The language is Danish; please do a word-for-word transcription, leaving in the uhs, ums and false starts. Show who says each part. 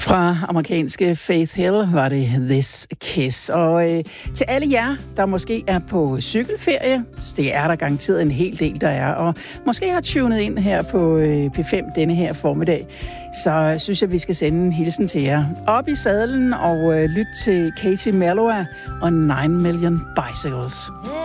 Speaker 1: Fra amerikanske Faith Hill var det This Kiss. Og øh, til alle jer, der måske er på cykelferie, det er der garanteret en hel del, der er, og måske har tunet ind her på øh, P fem denne her formiddag, så synes jeg, vi skal sende en hilsen til jer. Op i sadlen og øh, lyt til Katie Melua og nine million Bicycles.